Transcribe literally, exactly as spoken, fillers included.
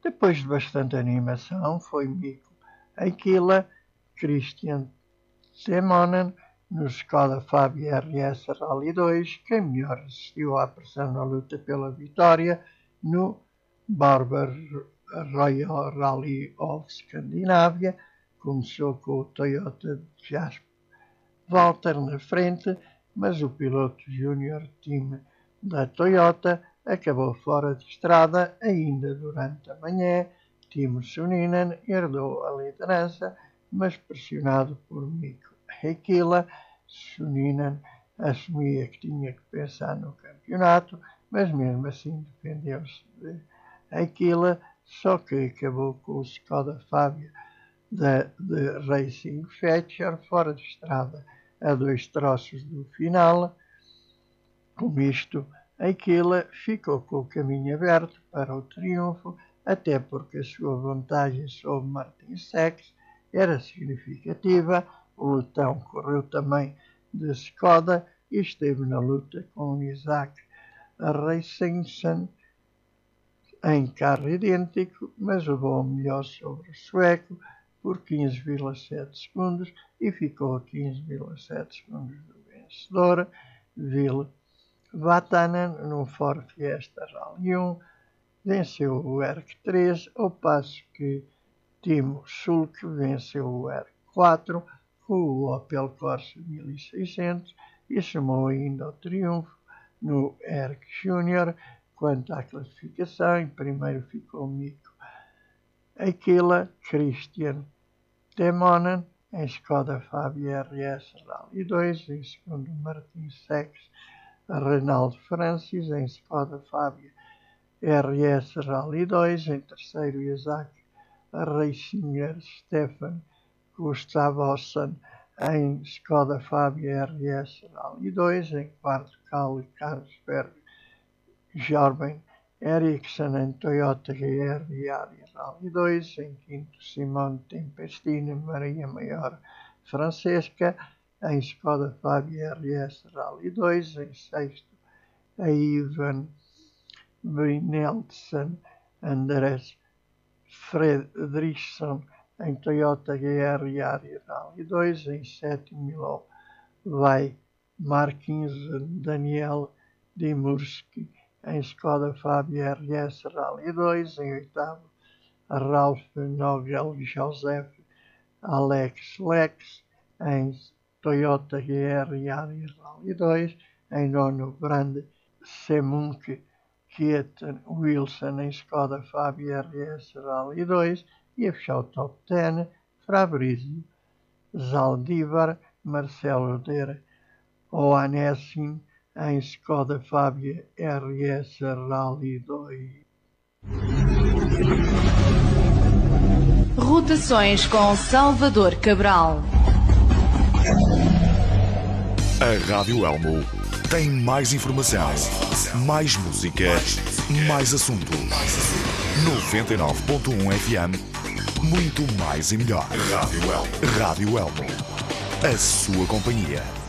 Depois de bastante animação, foi Mikko Heikkilä, Christian Timonen no Skoda Fabia R S Rally dois, quem melhor resistiu à pressão na luta pela vitória no Barber Royal Rally of Scandinavia. Começou com o Toyota Jasper Walter na frente, mas o piloto Junior Team da Toyota acabou fora de estrada ainda durante a manhã. Timo Suninen herdou a liderança, mas pressionado por Mikko Heikkilä. Suninen assumia que tinha que pensar no campeonato, mas mesmo assim defendeu-se de Heikkilä, só que acabou com o Skoda Fabia da de Racing Fetcher fora de estrada a dois troços do final. Com isto, Heikkilä ficou com o caminho aberto para o triunfo, até porque a sua vantagem sobre Martin Sachs era significativa. O lutão correu também de Skoda e esteve na luta com Isaac Racingson em carro idêntico, mas levou melhor sobre o sueco por quinze vírgula sete segundos e ficou a quinze vírgula sete segundos do vencedor, Ville Vatanen, no Ford Fiesta Rally um. Venceu o R três, ao passo que Timo Sulk venceu o R quatro com o Opel Corsa mil e seiscentos e somou ainda ao triunfo no R Júnior. Quanto à classificação, em primeiro ficou Mikko Heikkilä, Christian Timonen em Skoda Fabia R S Rally dois, em segundo Martin Sachs, Reinaldo Francis em Skoda Fabia R S Rally dois, em terceiro Isaac Racinger Stefan Gustafsson em Skoda Fabia R S Rally dois, em quarto Kalle Carlsberg Jorben Eriksson em Toyota G R Rally dois, em quinto Simone Tempestini Maria Maior Francesca em Skoda Fabia R S Rally dois, em sexto a Ivan Brynildsen Andres Fredriksson em Toyota G R Rally dois, em sétimo vai Marquinhos Daniel Dimurski em Skoda Fabia R S Rally dois, em oitavo Ralf Nogel Josef Alex Lex em Toyota G R Rally dois, em nono Brand Semunk Kieten Wilson em Skoda Fabia R S Rally dois e a fechar o top dez Fabrizio Zaldívar Marcelo Der Oanessin em Skoda Fabia R S Rally dois. Rotações com Salvador Cabral. A Rádio Elmo tem mais informação, mais música, mais assunto. noventa e nove ponto um F M, muito mais e melhor. Rádio Elmo. Rádio Elmo. A sua companhia.